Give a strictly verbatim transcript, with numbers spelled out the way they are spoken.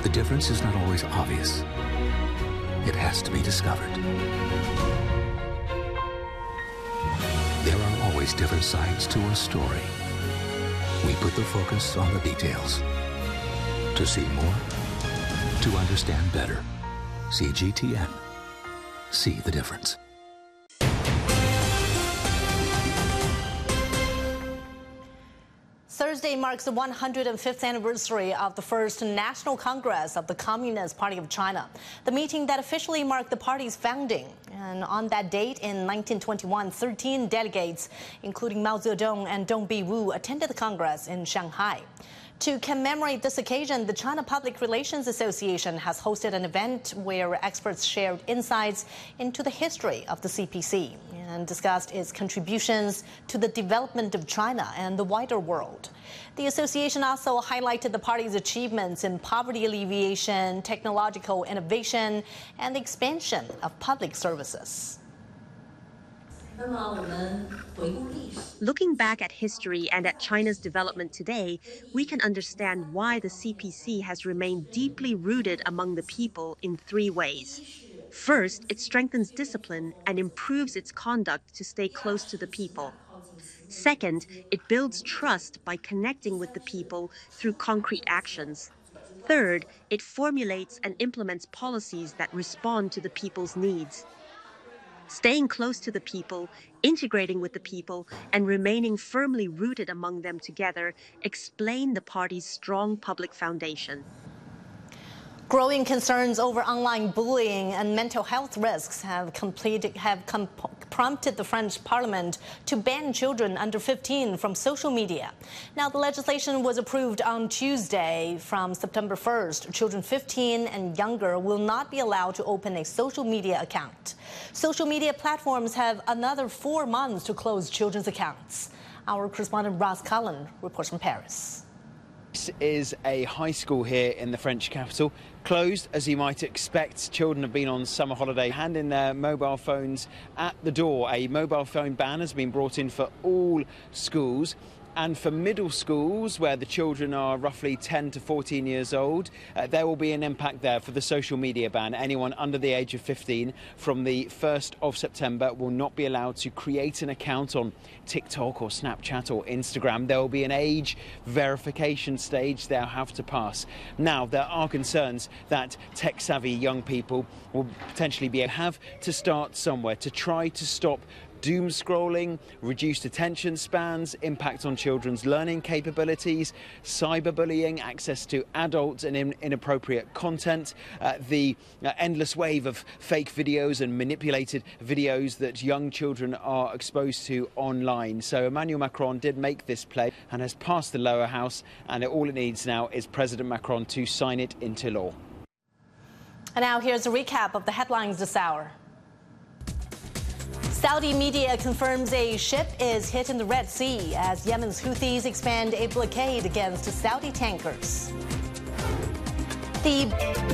The difference is not always obvious. It has to be discovered. There are always different sides to a story. We put the focus on the details. To see more, to understand better. C G T N. See the difference. Thursday marks the one hundred fifth anniversary of the first National Congress of the Communist Party of China, the meeting that officially marked the party's founding. And on that date in nineteen twenty-one, thirteen delegates, including Mao Zedong and Deng Biwu, attended the Congress in Shanghai. To commemorate this occasion, the China Public Relations Association has hosted an event where experts shared insights into the history of the C P C and discussed its contributions to the development of China and the wider world. The association also highlighted the party's achievements in poverty alleviation, technological innovation, and the expansion of public services. Looking back at history and at China's development today, we can understand why the C P C has remained deeply rooted among the people in three ways. First, it strengthens discipline and improves its conduct to stay close to the people. Second, it builds trust by connecting with the people through concrete actions. Third, it formulates and implements policies that respond to the people's needs. Staying close to the people, integrating with the people, and remaining firmly rooted among them together explain the party's strong public foundation. Growing concerns over online bullying and mental health risks have, completed, have com prompted the French Parliament to ban children under fifteen from social media. Now, the legislation was approved on Tuesday. From September first, children fifteen and younger will not be allowed to open a social media account. Social media platforms have another four months to close children's accounts. Our correspondent Ross Cullen reports from Paris. This is a high school here in the French capital, closed as you might expect. Children have been on summer holiday, handing their mobile phones at the door. A mobile phone ban has been brought in for all schools. And for middle schools, where the children are roughly ten to fourteen years old, uh, there will be an impact there for the social media ban. Anyone under the age of fifteen from the first of September will not be allowed to create an account on TikTok or Snapchat or Instagram. There will be an age verification stage they'll have to pass. Now, there are concerns that tech-savvy young people will potentially be have to start somewhere to try to stop doom scrolling, reduced attention spans, impact on children's learning capabilities, cyberbullying, access to adult and in inappropriate content, uh, the uh, endless wave of fake videos and manipulated videos that young children are exposed to online. So Emmanuel Macron did make this pledge and has passed the lower house, and all it needs now is President Macron to sign it into law. And now here's a recap of the headlines this hour. Saudi media confirms a ship is hit in the Red Sea as Yemen's Houthis expand a blockade against Saudi tankers. The